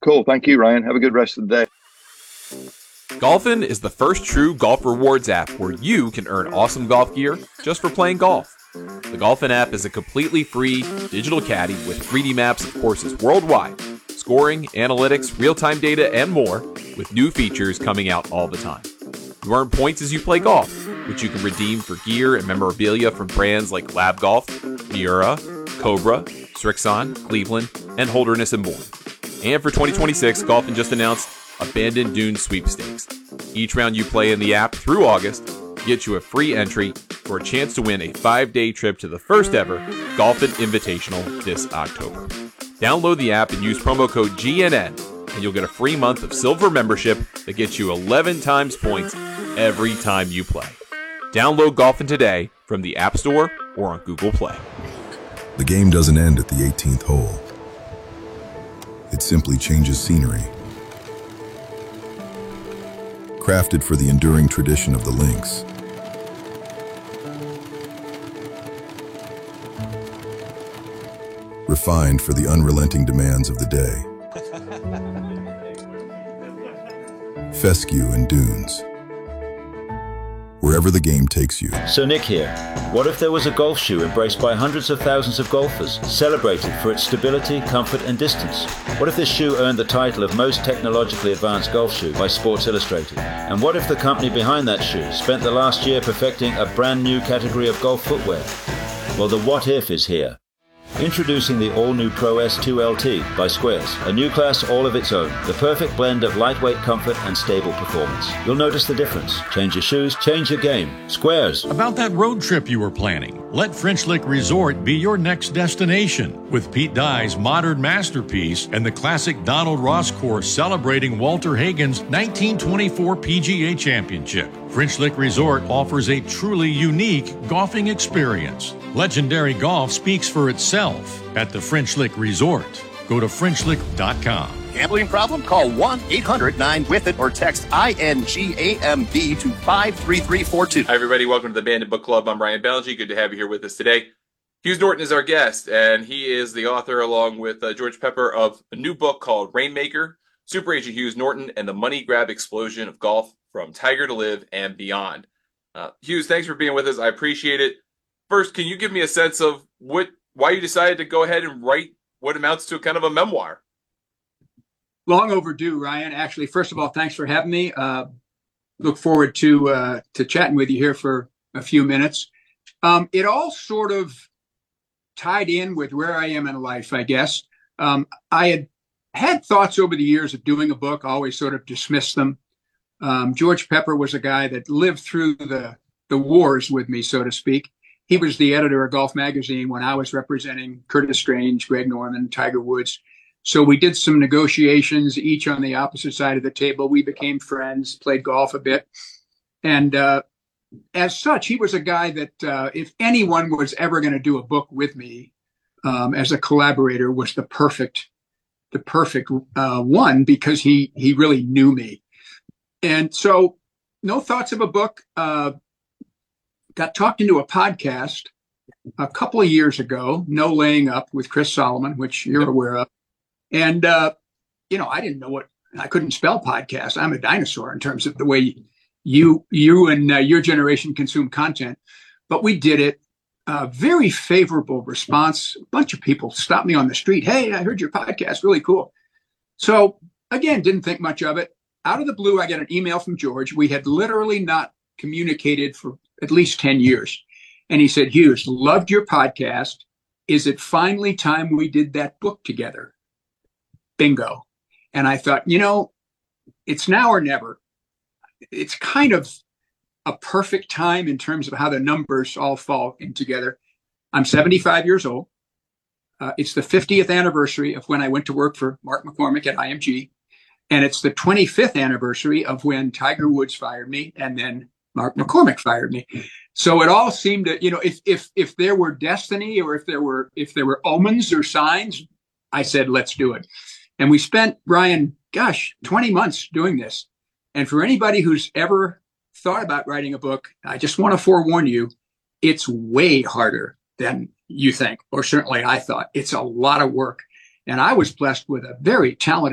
Cool. Thank you, Ryan. Have a good rest of the day. Golfin is the first true golf rewards app where you can earn awesome golf gear just for playing golf. The Golfin app is a completely free digital caddy with 3D maps of courses worldwide, scoring, analytics, real-time data, and more, with new features coming out all the time. You earn points as you play golf, which you can redeem for gear and memorabilia from brands like Lab Golf, Miura, Cobra, Srixon, Cleveland, and Holderness and Bourne. And for 2026, Golfin just announced Abandoned Dunes Sweepstakes. Each round you play in the app through August gets you a free entry for a chance to win a 5-day trip to the first ever Golfin Invitational this October. Download the app and use promo code GNN, and you'll get a free month of silver membership that gets you 11 times points every time you play. Download Golfin today from the App Store or on Google Play. The game doesn't end at the 18th hole. It simply changes scenery. Crafted for the enduring tradition of the links. Refined for the unrelenting demands of the day. Fescue and dunes. Wherever the game takes you. So Nick here. What if there was a golf shoe embraced by hundreds of thousands of golfers, celebrated for its stability, comfort and distance? What if this shoe earned the title of most technologically advanced golf shoe by Sports Illustrated? And what if the company behind that shoe spent the last year perfecting a brand new category of golf footwear? Well, the what if is here. Introducing the all-new Pro S2 LT by Squares, a new class all of its own, the perfect blend of lightweight comfort and stable performance. You'll notice the difference. Change your shoes, change your game. Squares. About that road trip you were planning, let French Lick Resort be your next destination. With Pete Dye's modern masterpiece and the classic Donald Ross course celebrating Walter Hagen's 1924 PGA Championship, French Lick Resort offers a truly unique golfing experience. Legendary golf speaks for itself at the French Lick Resort. Go to FrenchLick.com. Gambling problem? Call 1-800-9-WITH-IT or text INGAMB to 53342. Hi, everybody. Welcome to the Bandit Book Club. I'm Ryan Ballengee. Good to have you here with us today. Hughes Norton is our guest, and he is the author, along with George Pepper, of a new book called Rainmaker, Super Agent Hughes Norton and the Money Grab Explosion of Golf from Tiger to Live and Beyond. Hughes, thanks for being with us. I appreciate it. First, can you give me a sense of why you decided to go ahead and write what amounts to kind of a memoir? Long overdue, Ryan. Actually, first of all, thanks for having me. Look forward to chatting with you here for a few minutes. It all sort of tied in with where I am in life, I guess. I had thoughts over the years of doing a book, always sort of dismissed them. George Pepper was a guy that lived through the wars with me, so to speak. He was the editor of Golf Magazine when I was representing Curtis Strange, Greg Norman, Tiger Woods. So we did some negotiations, each on the opposite side of the table. We became friends, played golf a bit. And as such, he was a guy that if anyone was ever going to do a book with me as a collaborator, was the perfect one, because he really knew me. And so no thoughts of a book. Got talked into a podcast a couple of years ago, No Laying Up, with Chris Solomon, which you're aware of. And, I didn't know I couldn't spell podcast. I'm a dinosaur in terms of the way you and your generation consume content. But we did it. Very favorable response. A bunch of people stopped me on the street. Hey, I heard your podcast. Really cool. So again, didn't think much of it. Out of the blue, I got an email from George. We had literally not communicated for at least 10 years. And he said, Hughes, loved your podcast. Is it finally time we did that book together? Bingo. And I thought, it's now or never. It's kind of a perfect time in terms of how the numbers all fall in together. I'm 75 years old. It's the 50th anniversary of when I went to work for Mark McCormick at IMG. And it's the 25th anniversary of when Tiger Woods fired me, and then Mark McCormick fired me. So it all seemed to, if there were destiny, or if there were omens or signs, I said, let's do it. And we spent, Brian, 20 months doing this. And for anybody who's ever thought about writing a book, I just want to forewarn you, it's way harder than you think, or certainly I thought. It's a lot of work. And I was blessed with a very talented